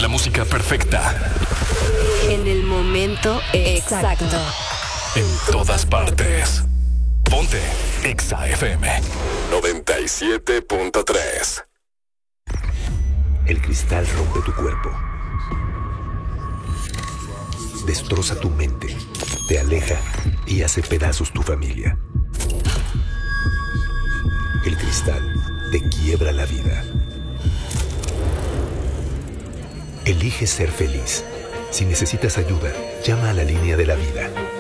la música perfecta. En el momento exacto. En todas partes. Ponte Exa FM 97.3. El cristal rompe tu cuerpo. Destroza tu mente. Te aleja y hace pedazos tu familia. El cristal te quiebra la vida. Elige ser feliz. Si necesitas ayuda, llama a la línea de la vida.